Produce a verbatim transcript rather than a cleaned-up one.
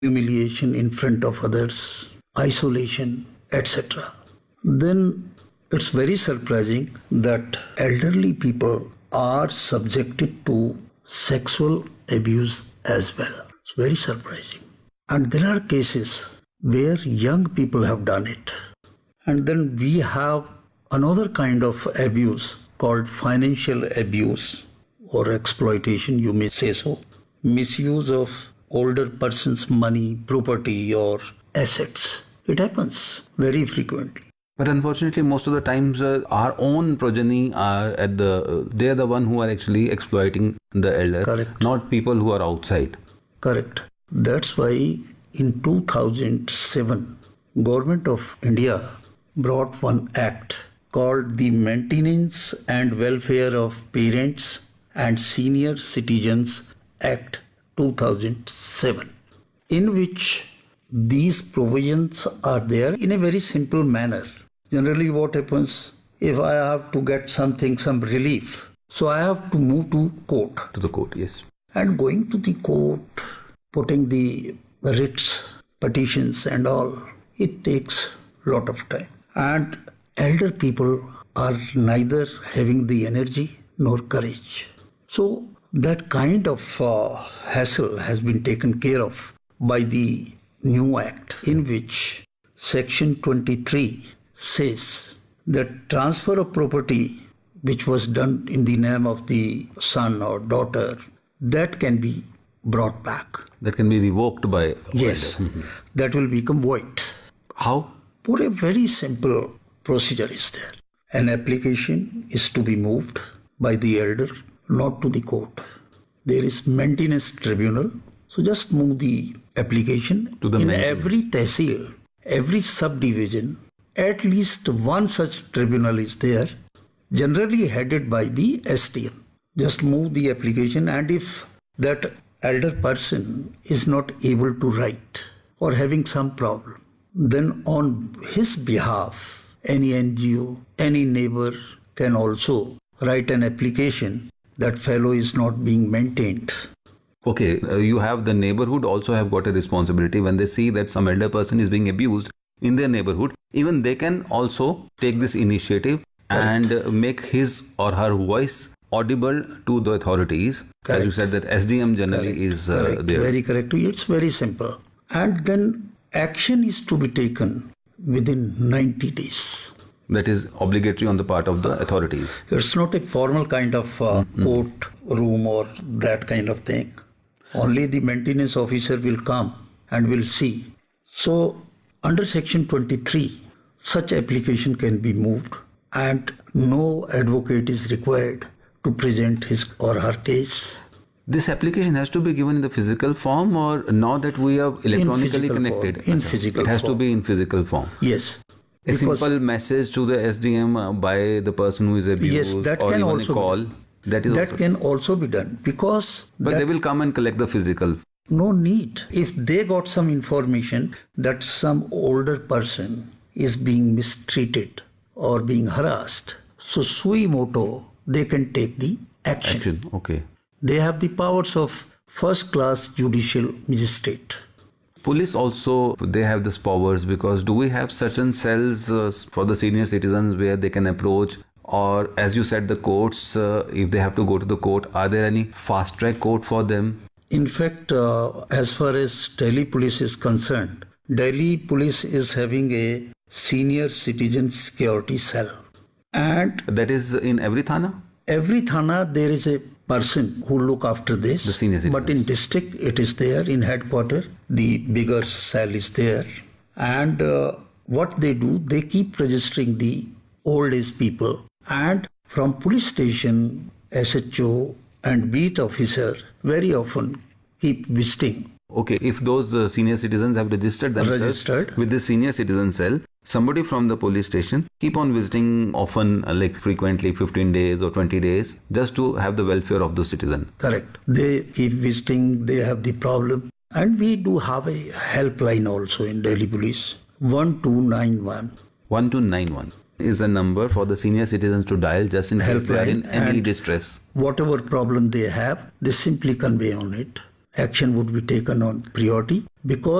humiliation in front of others, isolation, et cetera. Then it's very surprising that elderly people are subjected to sexual abuse as well. It's very surprising. And there are cases where young people have done it. And then we have another kind of abuse called financial abuse or exploitation, you may say so. Misuse of older person's money, property or assets. It happens very frequently. But unfortunately, most of the times, uh, our own progeny are at the, uh, they're the one who are actually exploiting the elder, Correct. Not people who are outside. Correct. That's why in two thousand seven, Government of India brought one act called the Maintenance and Welfare of Parents and Senior Citizens Act two thousand seven, in which these provisions are there in a very simple manner. Generally what happens, if I have to get something, some relief, so I have to move to court. To the court, yes. And going to the court, putting the writs, petitions and all, it takes a lot of time. And elder people are neither having the energy nor courage. So that kind of uh, hassle has been taken care of by the new act, in which section twenty-three says that transfer of property which was done in the name of the son or daughter, that can be brought back. That can be revoked by... Yes, mm-hmm. That will become void. How? For a very simple procedure is there. An application is to be moved by the elder, not to the court. There is maintenance tribunal. So just move the application. To the in maintenance. Every tehsil, every subdivision, at least one such tribunal is there, generally headed by the S D M. Just move the application, and if that elder person is not able to write or having some problem, then on his behalf, any N G O, any neighbor can also write an application that fellow is not being maintained. Okay, uh, you have the neighborhood also have got a responsibility when they see that some elder person is being abused in their neighborhood. Even they can also take this initiative and uh, make his or her voice audible to the authorities. Correct. As you said, that S D M generally Correct. is uh, correct. there. Very correct. It's very simple. And then action is to be taken within ninety days. That is obligatory on the part of the authorities. It's not a formal kind of uh, mm-hmm. court room or that kind of thing. Only the maintenance officer will come and will see. So under section twenty-three, such application can be moved and no advocate is required to present his or her case. This application has to be given in the physical form, or now that we are electronically in connected? Form. In Achha. physical It has form. to be in physical form. Yes. A simple message to the S D M uh, by the person who is abused, yes, that or can even also a call. Be that is that also can also be done, because but they will come and collect the physical. No need. If they got some information that some older person is being mistreated or being harassed, so sui moto, they can take the action. Action, okay. They have the powers of first class judicial magistrate. Police also, they have these powers, because do we have certain cells uh, for the senior citizens where they can approach? Or as you said, the courts, uh, if they have to go to the court, are there any fast track court for them? In fact, uh, as far as Delhi police is concerned, Delhi police is having a senior citizen security cell. And that is in every thana? Every thana there is a person who look after this. The senior citizens. But in district it is there, in headquarters, the bigger cell is there. And uh, what they do, they keep registering the old age people. And from police station, S H O and beat officer very often keep visiting. Okay, if those uh, senior citizens have registered themselves Registered. with the senior citizen cell, somebody from the police station keep on visiting often, uh, like frequently, fifteen days or twenty days, just to have the welfare of the citizen. Correct. They keep visiting, they have the problem. And we do have a helpline also in Delhi police, one two nine one. one two nine one is the number for the senior citizens to dial just in case they are in any distress. Whatever problem they have, they simply convey on it. action would be taken on priority, because